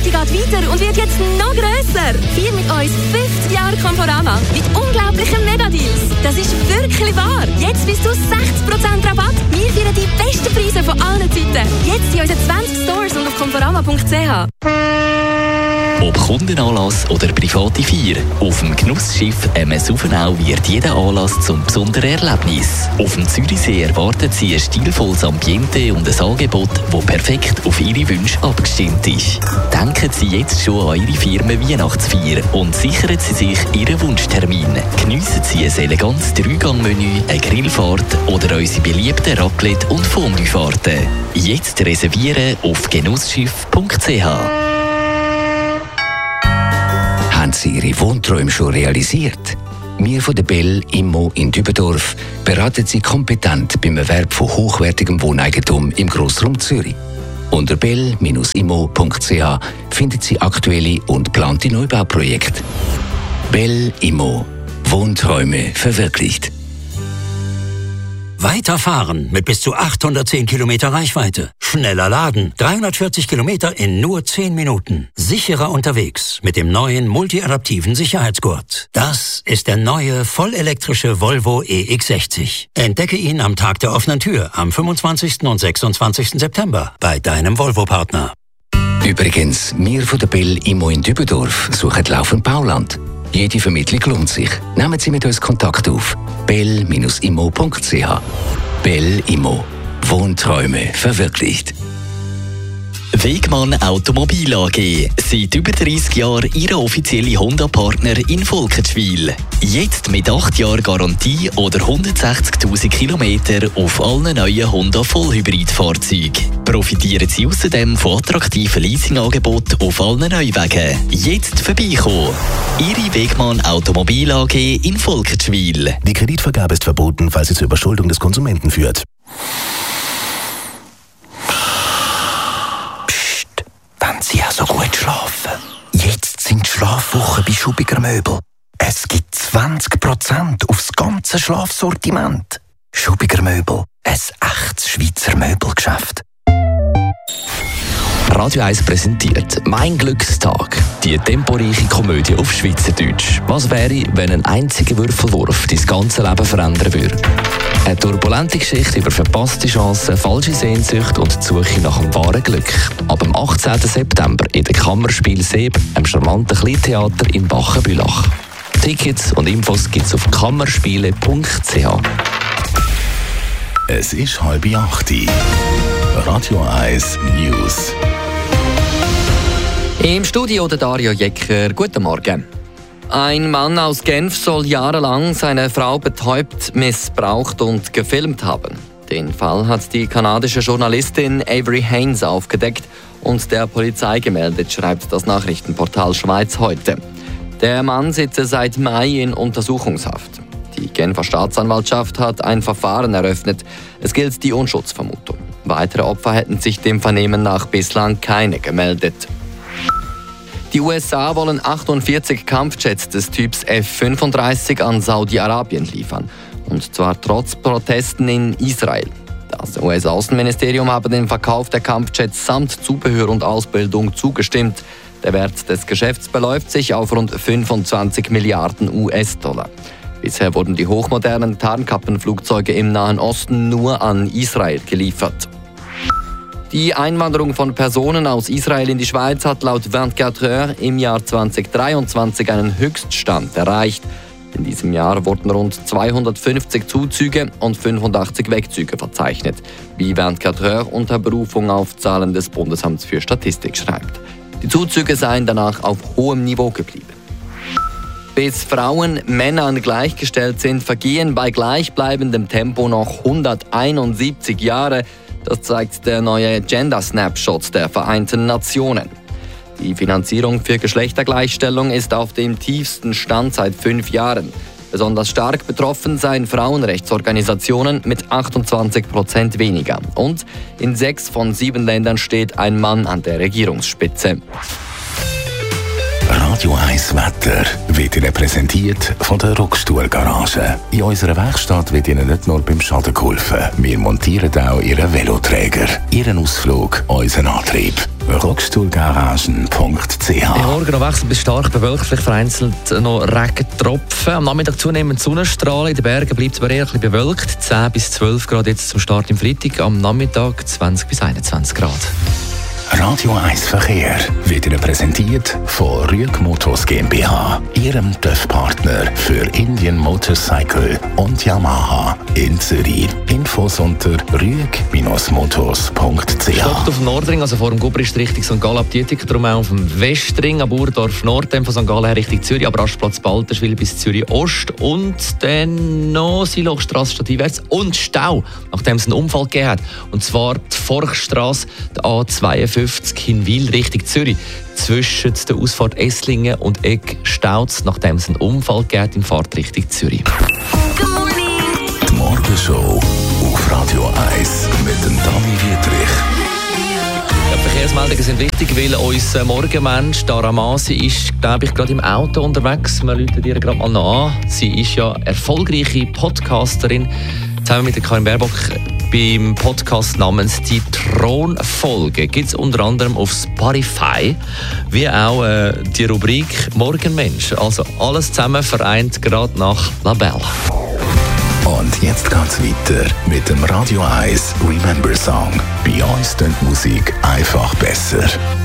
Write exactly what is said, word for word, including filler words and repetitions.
Party geht weiter und wird jetzt noch grösser. Vier mit uns fünfzig Jahre Conforama mit unglaublichen Megadeals. Das ist wirklich wahr. Jetzt bis zu sechzig Prozent Rabatt. Wir feiern die besten Preise von allen Zeiten. Jetzt in unseren zwanzig Stores und auf conforama punkt c h. Ob Kundenanlass oder private Feier, auf dem Genussschiff M S Ufenau wird jeder Anlass zum besonderen Erlebnis. Auf dem Zürichsee erwartet Sie ein stilvolles Ambiente und ein Angebot, das perfekt auf Ihre Wünsche abgestimmt ist. Denken Sie jetzt schon an Ihre Firmen-Weihnachtsfeier und sichern Sie sich Ihren Wunschtermin. Geniessen Sie ein elegantes Drei-Gang-Menü, eine Grillfahrt oder unsere beliebten Raclette- und Fondue-Fahrten. Jetzt reservieren auf genussschiff punkt c h. Haben Sie Ihre Wohnträume schon realisiert? Wir von der Bell Immo in Dübendorf beraten Sie kompetent beim Erwerb von hochwertigem Wohneigentum im Grossraum Zürich. Unter bell Bindestrich immo punkt c h finden Sie aktuelle und geplante Neubauprojekte. Bell Immo. Wohnträume verwirklicht. Weiterfahren mit bis zu achthundertzehn Kilometer Reichweite. Schneller laden. dreihundertvierzig Kilometer in nur zehn Minuten. Sicherer unterwegs mit dem neuen multiadaptiven Sicherheitsgurt. Das ist der neue vollelektrische Volvo E X sechzig. Entdecke ihn am Tag der offenen Tür am fünfundzwanzigsten und sechsundzwanzigsten September bei deinem Volvo-Partner. Übrigens, wir von der Bell Immo in Dübendorf suchen laufend Bauland. Jede Vermittlung lohnt sich. Nehmen Sie mit uns Kontakt auf. bell Bindestrich immo punkt c h. Bell Immo. Wohnträume verwirklicht. Wegmann Automobil A G. Seit über dreissig Jahren Ihr offizieller Honda-Partner in Volkenschwil. Jetzt mit acht Jahren Garantie oder hundertsechzigtausend Kilometer auf allen neuen Honda Vollhybrid-Fahrzeugen. Profitieren Sie außerdem von attraktiven Leasingangeboten auf allen Neuwagen. Jetzt vorbeikommen. Ihre Wegmann Automobil A G in Volkenschwil. Die Kreditvergabe ist verboten, falls sie zur Überschuldung des Konsumenten führt. Wenn Sie auch so gut schlafen. Jetzt sind die Schlafwochen bei Schubiger Möbel. Es gibt zwanzig Prozent aufs ganze Schlafsortiment. Schubiger Möbel, ein echtes Schweizer Möbelgeschäft. Radio eins präsentiert «Mein Glückstag», die temporeiche Komödie auf Schweizerdeutsch. Was wäre, wenn ein einziger Würfelwurf dein ganze Leben verändern würde? Eine turbulente Geschichte über verpasste Chancen, falsche Sehnsucht und die Suche nach dem wahren Glück. Ab dem achtzehnten September in der Kammerspiel Seeb, einem charmanten Kleintheater in Bachenbülach. Tickets und Infos gibt's auf kammerspiele punkt c h. Es ist halb acht. Radio eins News. Im Studio der Dario Jecker. Guten Morgen. Ein Mann aus Genf soll jahrelang seine Frau betäubt, missbraucht und gefilmt haben. Den Fall hat die kanadische Journalistin Avery Haynes aufgedeckt und der Polizei gemeldet, schreibt das Nachrichtenportal Schweiz heute. Der Mann sitze seit Mai in Untersuchungshaft. Die Genfer Staatsanwaltschaft hat ein Verfahren eröffnet. Es gilt die Unschuldsvermutung. Weitere Opfer hätten sich dem Vernehmen nach bislang keine gemeldet. Die U S A wollen achtundvierzig Kampfjets des Typs F fünfunddreißig an Saudi-Arabien liefern. Und zwar trotz Protesten in Israel. Das U S-Außenministerium habe den Verkauf der Kampfjets samt Zubehör und Ausbildung zugestimmt. Der Wert des Geschäfts beläuft sich auf rund fünfundzwanzig Milliarden U S-Dollar. Bisher wurden die hochmodernen Tarnkappenflugzeuge im Nahen Osten nur an Israel geliefert. Die Einwanderung von Personen aus Israel in die Schweiz hat laut vierundzwanzig Heures im Jahr zweitausenddreiundzwanzig einen Höchststand erreicht. In diesem Jahr wurden rund zweihundertfünfzig Zuzüge und fünfundachtzig Wegzüge verzeichnet, wie vierundzwanzig Heures unter Berufung auf Zahlen des Bundesamts für Statistik schreibt. Die Zuzüge seien danach auf hohem Niveau geblieben. Bis Frauen Männern gleichgestellt sind, vergehen bei gleichbleibendem Tempo noch hunderteinundsiebzig Jahre. Das zeigt der neue Gender Snapshot der Vereinten Nationen. Die Finanzierung für Geschlechtergleichstellung ist auf dem tiefsten Stand seit fünf Jahren. Besonders stark betroffen seien Frauenrechtsorganisationen mit achtundzwanzig Prozent weniger. Und in sechs von sieben Ländern steht ein Mann an der Regierungsspitze. Radio eins Wetter wird Ihnen präsentiert von der Rockstuhl-Garage. In unserer Werkstatt wird Ihnen nicht nur beim Schaden geholfen. Wir montieren auch Ihren Veloträger, Ihren Ausflug, unseren Antrieb. rockstuhlgaragen punkt c h. Morgen noch wechselnd bis stark bewölkt, vielleicht vereinzelt noch Regentropfen. Am Nachmittag zunehmend Sonnenstrahlen. In den Bergen bleibt es aber eher ein bisschen bewölkt. zehn bis zwölf Grad jetzt zum Start im Freitag. Am Nachmittag zwanzig bis einundzwanzig Grad. Radio eins Verkehr wird Ihnen präsentiert von Rüeg Motors GmbH, Ihrem TÜV-Partner für Indian Motorcycle und Yamaha in Zürich. Infos unter rüeg Motors punkt c h. Stoppt auf dem Nordring, also vor dem Gubrist Richtung Sankt Gallen ab Dietik, darum auch auf dem Westring, ab Urdorf Nord, von Sankt Gallen her Richtung Zürich, aber Rastplatz Balterschwil bis Zürich Ost und dann noch Silochstrasse stadteinwärts und Stau, nachdem es einen Unfall gegeben hat. Und zwar die Forchstrasse, die A zweiundfünfzig Hinwil Richtung Zürich. Zwischen der Ausfahrt Esslingen und Egg staut es, nachdem es einen Unfall gegeben in Fahrtrichtung Zürich. Die Morgenshow auf Radio eins mit dem Dani Dietrich. Ja, die Verkehrsmeldungen sind wichtig, weil unser Morgenmensch, Dara Masi, ist, glaube ich, gerade im Auto unterwegs. Wir rufen ihr gerade mal nach. Sie ist ja erfolgreiche Podcasterin. Zusammen mit der Karin Baerbock beim Podcast namens «Die Thronfolge» gibt es unter anderem auf Spotify, wie auch äh, die Rubrik «Morgenmensch». Also alles zusammen vereint gerade nach Labelle. Und jetzt geht's weiter mit dem Radio eins Remember Song. Bei uns klingt Musik einfach besser.